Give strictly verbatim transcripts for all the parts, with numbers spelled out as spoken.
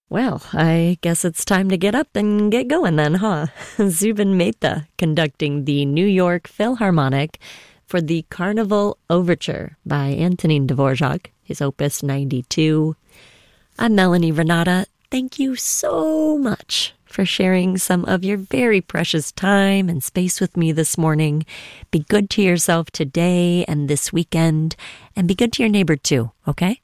Well, I guess it's time to get up and get going then, huh? Zubin Mehta conducting the New York Philharmonic for the Carnival Overture by Antonin Dvorak, his Opus ninety-two. I'm Melanie Renata. Thank you so much for sharing some of your very precious time and space with me this morning. Be good to yourself today and this weekend, and be good to your neighbor too, okay?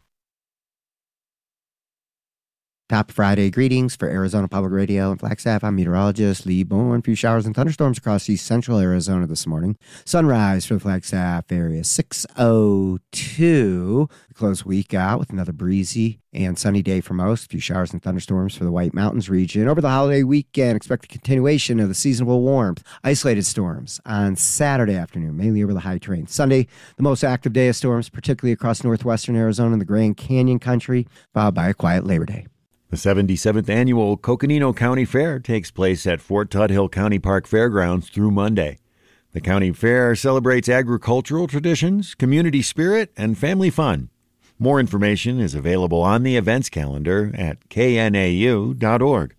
Top Friday greetings for Arizona Public Radio and Flagstaff. I'm meteorologist Lee Bourne. A few showers and thunderstorms across east central Arizona this morning. Sunrise for the Flagstaff area, six oh two. We close week out with another breezy and sunny day for most. A few showers and thunderstorms for the White Mountains region. Over the holiday weekend, expect a continuation of the seasonable warmth. Isolated storms on Saturday afternoon, mainly over the high terrain. Sunday, the most active day of storms, particularly across northwestern Arizona and the Grand Canyon country, followed by a quiet Labor Day. The seventy-seventh Annual Coconino County Fair takes place at Fort Tuthill County Park Fairgrounds through Monday. The county fair celebrates agricultural traditions, community spirit, and family fun. More information is available on the events calendar at K N A U dot org.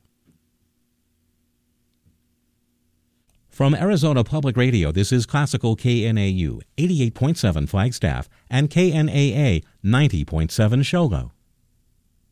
From Arizona Public Radio, this is Classical K N A U, eighty-eight point seven Flagstaff, and K N A A, ninety point seven Shogo.